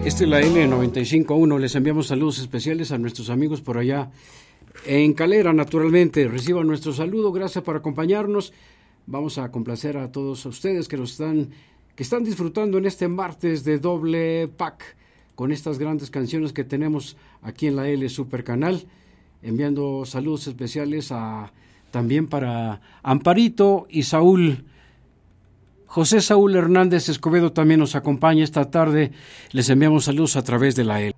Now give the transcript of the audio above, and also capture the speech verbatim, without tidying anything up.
Este es la L noventa y cinco punto uno. Les enviamos saludos especiales a nuestros amigos por allá en Calera, naturalmente. Reciban nuestro saludo, gracias por acompañarnos. Vamos a complacer a todos ustedes que nos están, que están disfrutando en este martes de doble pack con estas grandes canciones que tenemos aquí en la L Super Canal. Enviando saludos especiales a también para Amparito y Saúl. José Saúl Hernández Escobedo también nos acompaña esta tarde. Les enviamos saludos a través de la L.